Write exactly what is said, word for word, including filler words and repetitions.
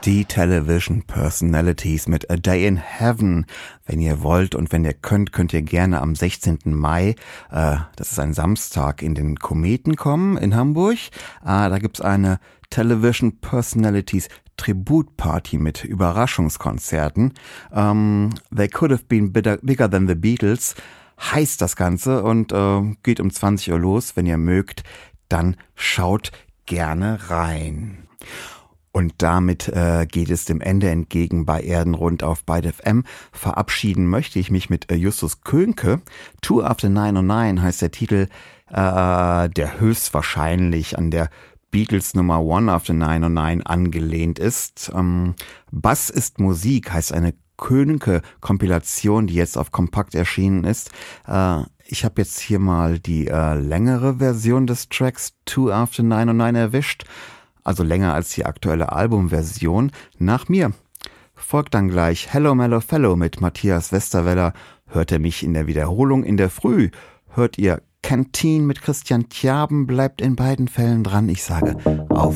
Die Television Personalities mit A Day in Heaven. Wenn ihr wollt und wenn ihr könnt, könnt ihr gerne am sechzehnten Mai, äh, das ist ein Samstag, in den Kometen kommen in Hamburg. Äh, da gibt's eine Television Personalities Tributparty mit Überraschungskonzerten. Ähm, They Could Have Been Bigger, bigger Than the Beatles heißt das Ganze und äh, geht um zwanzig Uhr los. Wenn ihr mögt, dann schaut gerne rein. Und damit äh, geht es dem Ende entgegen bei Erdenrund auf Byte F M. Verabschieden möchte ich mich mit äh, Justus Könke. Two After Nine oh Nine heißt der Titel, äh, der höchstwahrscheinlich an der Beatles Nummer One After Nine oh Nine angelehnt ist. Ähm, Bass ist Musik heißt eine Könke-Kompilation, die jetzt auf Kompakt erschienen ist. Äh, ich habe jetzt hier mal die äh, längere Version des Tracks Two After Nine oh Nine erwischt. Also länger als die aktuelle Albumversion. Nach mir folgt dann gleich Hello Mellow Fellow mit Matthias Westerweller. Hört ihr mich in der Wiederholung in der Früh? Hört ihr Canteen mit Christian Tjaben? Bleibt in beiden Fällen dran. Ich sage auf